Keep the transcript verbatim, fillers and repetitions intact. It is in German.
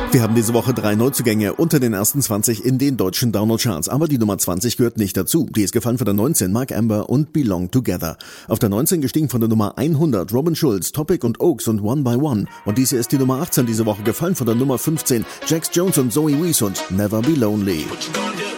Wir haben diese Woche drei Neuzugänge unter den ersten zwanzig in den deutschen Download-Charts, aber die Nummer zwanzig gehört nicht dazu. Die ist gefallen von der neunzehn, Mark Amber und Belong Together. Auf der neunzehn gestiegen von der Nummer hundert, Robin Schulz, Topic und Oaks und One by One. Und dies hier ist die Nummer achtzehn diese Woche gefallen von der Nummer fünfzehn, Jax Jones und Zoe Wees und Never Be Lonely. What you gonna do?